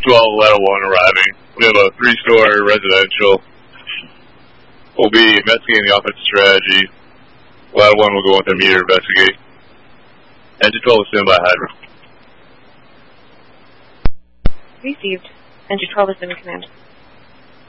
12, Ladder 1 arriving. We have a 3-story residential. We'll be investigating the offensive strategy. Ladder 1 will go with the meter investigate. Engine 12 is standby hydrant. Received. Engine 12 is in command.